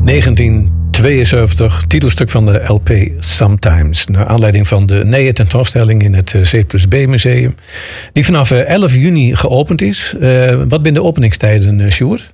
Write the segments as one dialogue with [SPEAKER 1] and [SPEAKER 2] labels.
[SPEAKER 1] 1972, titelstuk van de LP Sometimes. Naar aanleiding van de nieuwe tentoonstelling in het C+B Museum. Die vanaf 11 juni geopend is. Wat zijn de openingstijden, Sjoerd?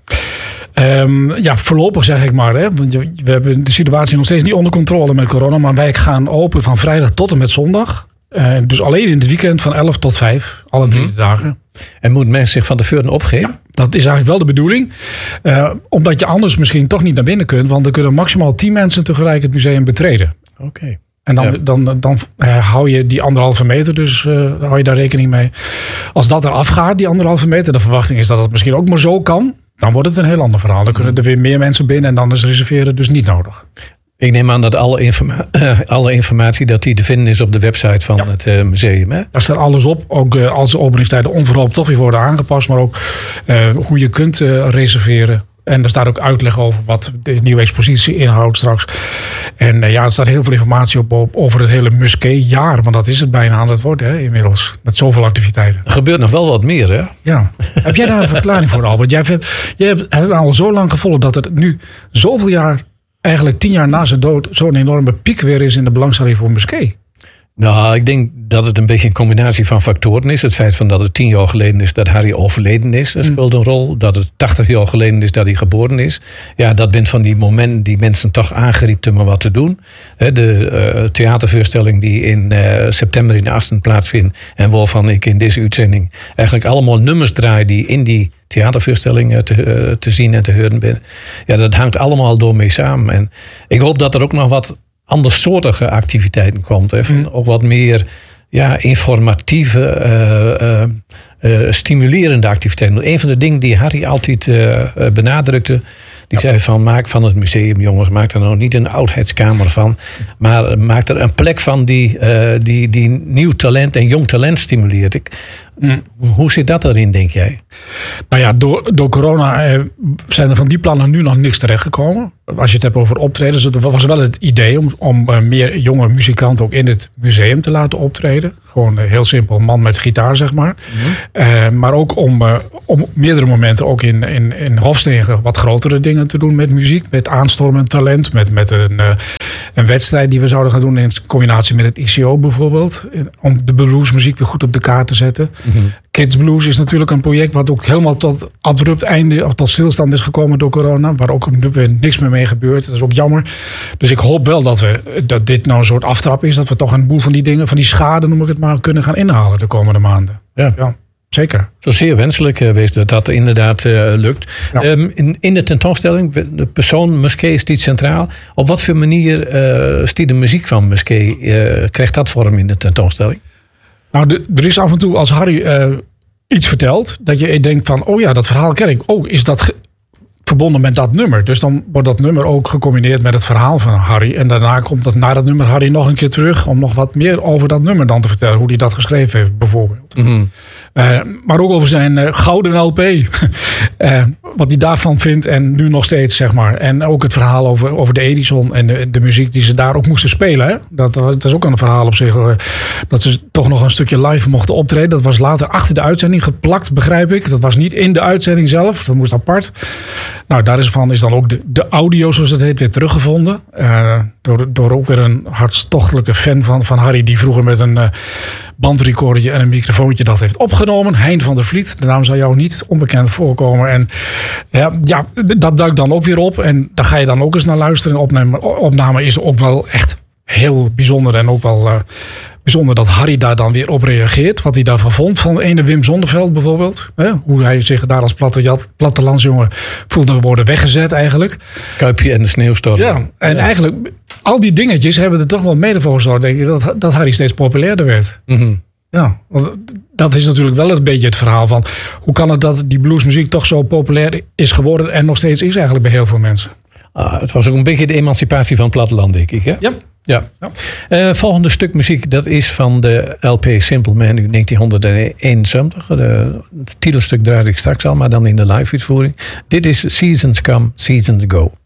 [SPEAKER 2] Voorlopig zeg ik maar. Hè. We hebben de situatie nog steeds niet onder controle met corona. Maar wij gaan open van vrijdag tot en met zondag. Dus alleen in het weekend van 11 tot 5. Alle 3 dagen.
[SPEAKER 1] En moeten mensen zich van tevoren opgeven?
[SPEAKER 2] Ja, dat is eigenlijk wel de bedoeling. Omdat je anders misschien toch niet naar binnen kunt. Want er kunnen maximaal 10 mensen tegelijk het museum betreden.
[SPEAKER 1] Oké.
[SPEAKER 2] En dan hou je die 1,5 meter, dus hou je daar rekening mee. Als dat eraf gaat, die 1,5 meter, de verwachting is dat het misschien ook maar zo kan. Dan wordt het een heel ander verhaal. Dan kunnen er weer meer mensen binnen en dan is reserveren dus niet nodig.
[SPEAKER 1] Ik neem aan dat alle informatie dat die te vinden is op de website van het museum. Hè?
[SPEAKER 2] Daar staat alles op. Ook als de openingstijden onverhoopt toch weer worden aangepast. Maar ook hoe je kunt reserveren. En er staat ook uitleg over wat de nieuwe expositie inhoudt straks. En er staat heel veel informatie op over het hele Musqué-jaar. Want dat is het bijna aan het worden hè, inmiddels. Met zoveel activiteiten.
[SPEAKER 1] Er gebeurt nog wel wat meer, hè?
[SPEAKER 2] Ja. Heb jij daar een verklaring voor, Albert? Jij hebt al zo lang gevolgd dat het nu zoveel jaar, eigenlijk 10 jaar na zijn dood, zo'n enorme piek weer is in de belangstelling voor Musqué.
[SPEAKER 1] Nou, ik denk dat het een beetje een combinatie van factoren is. Het feit van dat het 10 jaar geleden is dat Harry overleden is, speelt een rol. Dat het 80 jaar geleden is dat hij geboren is. Ja, dat bent van die momenten die mensen toch aangeriepten om wat te doen. De theatervoorstelling die in september in Asten plaatsvindt. En waarvan ik in deze uitzending eigenlijk allemaal nummers draai die in die theatervoorstelling te zien en te horen ben. Ja, dat hangt allemaal door mee samen. En ik hoop dat er ook nog wat andersoortige activiteiten komt. Hè? Ook wat meer informatieve, stimulerende activiteiten. Een van de dingen die Harry altijd benadrukte, die zei van maak van het museum, jongens, maak er nou niet een oudheidskamer van, maar maak er een plek van die nieuw talent en jong talent stimuleert. Hoe zit dat erin, denk jij?
[SPEAKER 2] Nou ja, door corona zijn er van die plannen nu nog niks terechtgekomen. Als je het hebt over optredens, het was wel het idee om meer jonge muzikanten ook in het museum te laten optreden. Gewoon heel simpel, een man met gitaar, zeg maar. Maar ook om meerdere momenten ook in Hofstede wat grotere dingen te doen met muziek. Met aanstormend talent, met een wedstrijd die we zouden gaan doen in combinatie met het ICO bijvoorbeeld. Om de bluesmuziek weer goed op de kaart te zetten. Kids Blues is natuurlijk een project wat ook helemaal tot abrupt einde of tot stilstand is gekomen door corona. Waar ook niks meer mee gebeurt. Dat is ook jammer. Dus ik hoop wel dat dit nou een soort aftrap is. Dat we toch een boel van die dingen, van die schade noem ik het maar, kunnen gaan inhalen de komende maanden. Ja. Zeker.
[SPEAKER 1] Het is zeer wenselijk geweest dat inderdaad lukt. Ja. In de tentoonstelling, de persoon Musqué staat centraal. Op wat voor manier staat de muziek van Musqué? Krijgt dat vorm in de tentoonstelling?
[SPEAKER 2] Nou, er is af en toe als Harry iets vertelt, dat je denkt van, oh ja, dat verhaal ken ik. Oh, is dat verbonden met dat nummer? Dus dan wordt dat nummer ook gecombineerd met het verhaal van Harry. En daarna komt dat na dat nummer Harry nog een keer terug om nog wat meer over dat nummer dan te vertellen. Hoe hij dat geschreven heeft, bijvoorbeeld. Maar ook over zijn gouden LP. Wat hij daarvan vindt en nu nog steeds, zeg maar. En ook het verhaal over de Edison en de muziek die ze daar ook moesten spelen. Hè? Dat is ook een verhaal op zich. Dat ze toch nog een stukje live mochten optreden. Dat was later achter de uitzending geplakt, begrijp ik. Dat was niet in de uitzending zelf. Dat moest apart. Nou, daarvan is dan ook de audio, zoals het heet, weer teruggevonden. Door ook weer een hartstochtelijke fan van Harry, die vroeger met een bandrecordertje en een microfoontje dat heeft opgenomen. Hein van der Vliet, de naam zou jou niet onbekend voorkomen. En ja, dat duikt dan ook weer op. En daar ga je dan ook eens naar luisteren. De opname is ook wel echt heel bijzonder. En ook wel bijzonder dat Harry daar dan weer op reageert. Wat hij daarvan vond van ene Wim Zonneveld bijvoorbeeld. Hoe hij zich daar als plattelandsjongen voelde worden weggezet eigenlijk.
[SPEAKER 1] Kuipje en de sneeuwstorm.
[SPEAKER 2] Ja, en eigenlijk al die dingetjes hebben er toch wel mede voor gezorgd, denk ik, dat Harry steeds populairder werd. Ja, want dat is natuurlijk wel een beetje het verhaal van hoe kan het dat die bluesmuziek toch zo populair is geworden en nog steeds is eigenlijk bij heel veel mensen.
[SPEAKER 1] Het was ook een beetje de emancipatie van het platteland, denk ik. Hè? Ja. Volgende stuk muziek, dat is van de LP Simple Man uit 1971. Het titelstuk draai ik straks al, maar dan in de live uitvoering. Dit is Seasons Come, Seasons Go.